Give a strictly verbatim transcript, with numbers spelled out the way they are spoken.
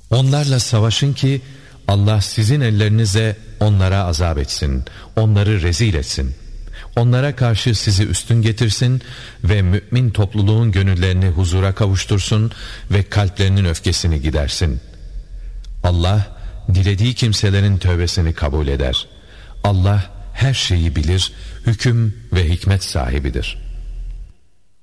Onlarla savaşın ki Allah sizin ellerinizle onlara azap etsin, onları rezil etsin. Onlara karşı sizi üstün getirsin ve mümin topluluğun gönüllerini huzura kavuştursun ve kalplerinin öfkesini gidersin. Allah dilediği kimselerin tövbesini kabul eder. Allah her şeyi bilir, hüküm ve hikmet sahibidir.